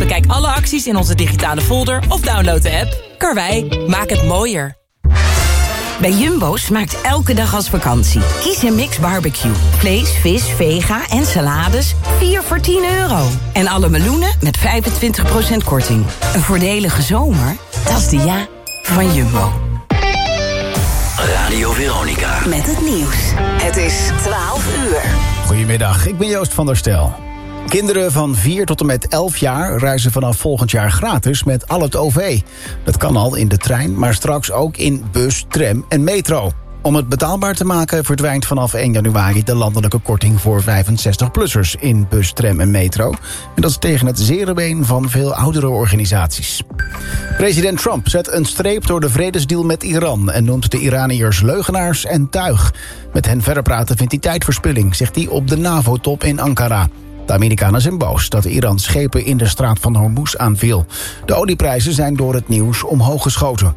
Bekijk alle acties in onze digitale folder of download de app. Karwei, maak het mooier. Bij Jumbo smaakt elke dag als vakantie. Kies een mix barbecue. Vlees, vis, vega en salades. 4 voor €10. En alle meloenen met 25% korting. Een voordelige zomer? Dat is de ja van Jumbo. Radio Veronica. Met het nieuws. Het is 12 uur. Goedemiddag, ik ben Joost van der Stel. Kinderen van 4 tot en met 11 jaar reizen vanaf volgend jaar gratis met al het OV. Dat kan al in de trein, maar straks ook in bus, tram en metro. Om het betaalbaar te maken verdwijnt vanaf 1 januari de landelijke korting voor 65-plussers in bus, tram en metro. En dat is tegen het zere been van veel oudere organisaties. President Trump zet een streep door de vredesdeal met Iran en noemt de Iraniërs leugenaars en tuig. Met hen verder praten vindt hij tijdverspilling, zegt hij op de NAVO-top in Ankara. De Amerikanen zijn boos dat Iran schepen in de straat van Hormuz aanviel. De olieprijzen zijn door het nieuws omhoog geschoten.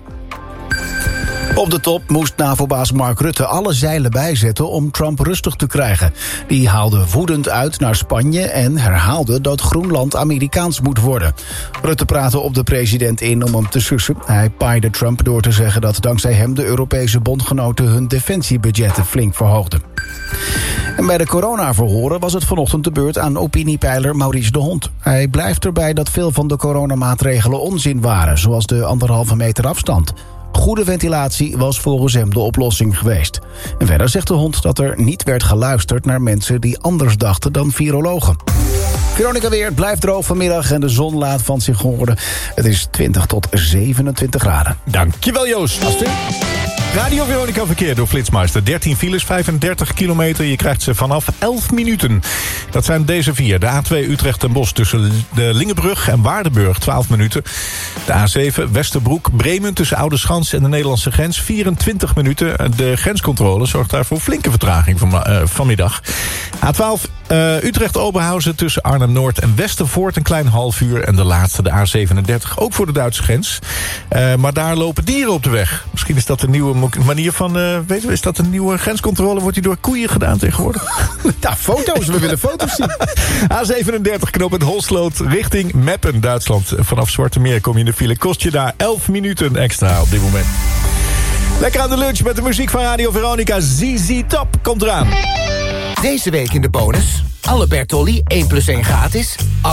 Op de top moest NAVO-baas Mark Rutte alle zeilen bijzetten om Trump rustig te krijgen. Die haalde woedend uit naar Spanje en herhaalde dat Groenland Amerikaans moet worden. Rutte praatte op de president in om hem te sussen. Hij paaide Trump door te zeggen dat dankzij hem de Europese bondgenoten hun defensiebudgetten flink verhoogden. En bij de coronaverhoren was het vanochtend de beurt aan opiniepeiler Maurice de Hond. Hij blijft erbij dat veel van de coronamaatregelen onzin waren, zoals de 1,5 meter afstand. Goede ventilatie was volgens hem de oplossing geweest. En verder zegt de Hond dat er niet werd geluisterd naar mensen die anders dachten dan virologen. Veronica weer, het blijft droog vanmiddag en de zon laat van zich horen. Het is 20 tot 27 graden. Dankjewel Joost. Radio Veronica verkeer door Flitsmeister. 13 files, 35 kilometer. Je krijgt ze vanaf 11 minuten. Dat zijn deze 4. De A2 Utrecht en Bosch tussen de Lingebrug en Waardenburg, 12 minuten. De A7 Westerbroek Bremen tussen Oudeschans en de Nederlandse grens, 24 minuten. De grenscontrole zorgt daarvoor flinke vertraging vanmiddag. A12 Utrecht-Oberhausen tussen Arnhem-Noord en Westervoort een klein half uur. En de laatste, de A37, ook voor de Duitse grens. Maar daar lopen dieren op de weg. Misschien is dat een nieuwe manier van... is dat een nieuwe grenscontrole? Wordt die door koeien gedaan tegenwoordig? Ja, foto's. We willen foto's zien. A37 knooppunt Holsloot richting Meppen, Duitsland. Vanaf Zwarte Meer kom je in de file. Kost je daar 11 minuten extra op dit moment. Lekker aan de lunch met de muziek van Radio Veronica. ZZ Top komt eraan. Deze week in de bonus. Alle Bertolli 1+1 gratis.